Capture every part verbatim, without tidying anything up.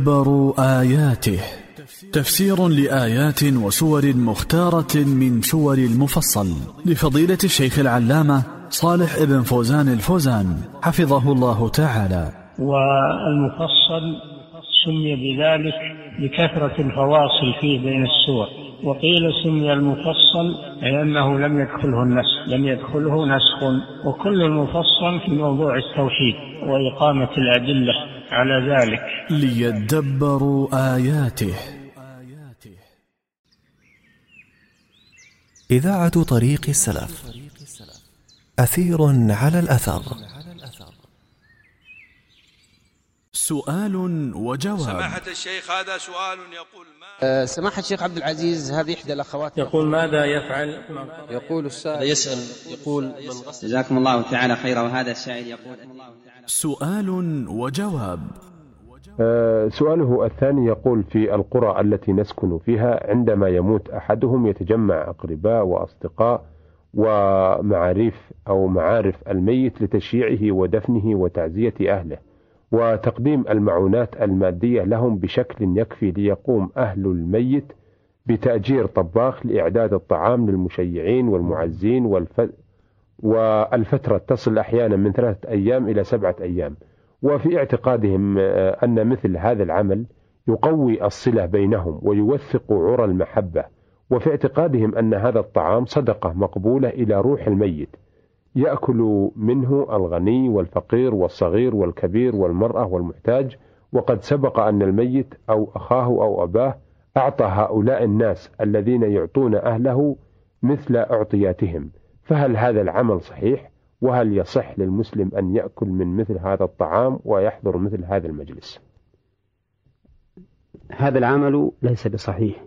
ليدبروا آياته. تفسير لآيات وسور مختارة من سور المفصل لفضيلة الشيخ العلامة صالح ابن فوزان الفوزان حفظه الله تعالى. والمفصل سمي بذلك لكثرة الفواصل فيه بين السور، وقيل سمي المفصل لأنه لم يدخله النسخ لم يدخله نسخ وكل المفصل في موضوع التوحيد وإقامة الأدلة على ذلك ليدبروا آياته. إذاعة طريق السلف، أثير على الأثر. سؤال وجواب. سماحة الشيخ، هذا سؤال يقول ما أه سماحة الشيخ عبد العزيز، هذه إحدى الأخوات يقول ماذا يفعل؟ يقول السائل يسأل يقول جزاكم الله تعالى خيرا. وهذا السائل يقول سؤال وجواب. أه سؤاله الثاني يقول: في القرى التي نسكن فيها عندما يموت أحدهم يتجمع أقرباء وأصدقاء ومعارف أو معارف الميت لتشييعه ودفنه وتعزية أهله وتقديم المعونات المادية لهم بشكل يكفي ليقوم أهل الميت بتأجير طباخ لإعداد الطعام للمشيعين والمعزين، والف... والفترة تصل أحيانا من ثلاثة أيام إلى سبعة أيام. وفي اعتقادهم أن مثل هذا العمل يقوي الصلة بينهم ويوثق عرى المحبة، وفي اعتقادهم أن هذا الطعام صدقة مقبولة إلى روح الميت يأكل منه الغني والفقير والصغير والكبير والمرأة والمحتاج. وقد سبق أن الميت أو أخاه أو أباه أعطى هؤلاء الناس الذين يعطون أهله مثل أعطياتهم، فهل هذا العمل صحيح؟ وهل يصح للمسلم أن يأكل من مثل هذا الطعام ويحضر مثل هذا المجلس؟ هذا العمل ليس بصحيح،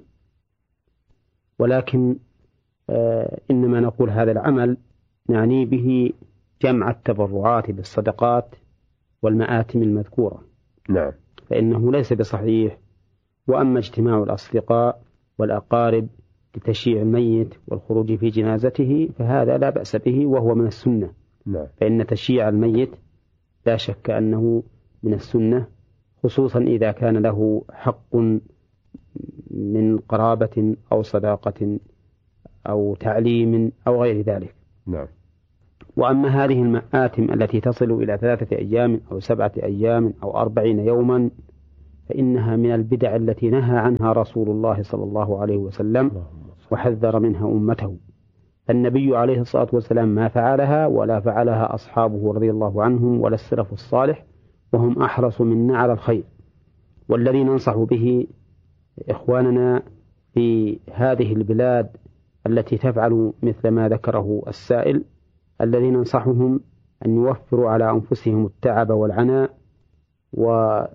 ولكن آه إنما نقول هذا العمل نعني به جمع التبرعات بالصدقات والمآتم المذكورة. نعم. فإنه ليس بصحيح. وأما اجتماع الأصدقاء والأقارب لتشييع الميت والخروج في جنازته فهذا لا بأس به وهو من السنة. نعم. فإن تشييع الميت لا شك أنه من السنة، خصوصا إذا كان له حق من قرابة أو صداقة أو تعليم أو غير ذلك. نعم. وأما هذه المآتم التي تصل إلى ثلاثة أيام أو سبعة أيام أو أربعين يوما فإنها من البدع التي نهى عنها رسول الله صلى الله عليه وسلم وحذر منها أمته. النبي عليه الصلاة والسلام ما فعلها ولا فعلها أصحابه رضي الله عنهم ولا السلف الصالح، وهم أحرص منا على الخير. والذي ننصح به إخواننا في هذه البلاد التي تفعل مثل ما ذكره السائل، الذين ننصحهم أن يوفروا على أنفسهم التعب والعناء وبذل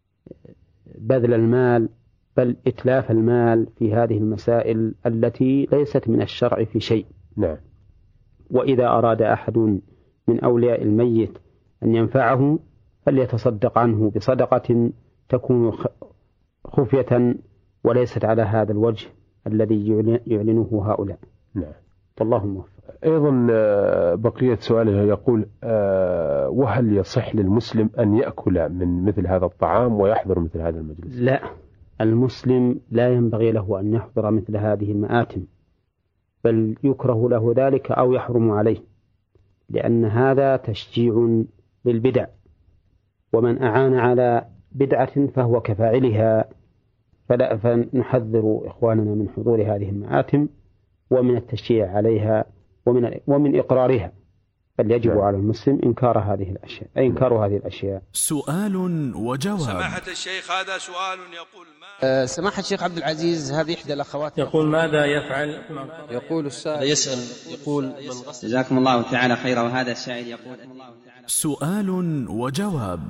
المال، بل إتلاف المال في هذه المسائل التي ليست من الشرع في شيء. نعم. وإذا أراد أحد من أولياء الميت أن ينفعه فليتصدق عنه بصدقة تكون خفية وليست على هذا الوجه الذي يعلنه هؤلاء. نعم. والله موفق. أيضا بقية سؤاله يقول: وهل يصح للمسلم أن يأكل من مثل هذا الطعام ويحضر مثل هذا المجلس؟ لا، المسلم لا ينبغي له أن يحضر مثل هذه المآتم، بل يكره له ذلك أو يحرم عليه، لأن هذا تشجيع للبدع، ومن أعان على بدعة فهو كفاعلها. فلا فنحذر إخواننا من حضور هذه المآتم ومن التشجيع عليها ومن ومن إقرارها، بل يجب على المسلم إنكار هذه الأشياء أي إنكار هذه الأشياء. سؤال وجواب. سماحة الشيخ، هذا سؤال يقول ما أه سماحة الشيخ عبد العزيز، هذه إحدى الأخوات يقول ماذا يفعل؟ يقول السائل يسأل يقول جزاكم الله تعالى خيرا. وهذا السائل يقول سؤال وجواب.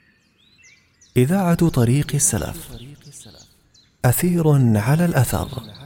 إذاعة طريق السلف، أثير على الأثر.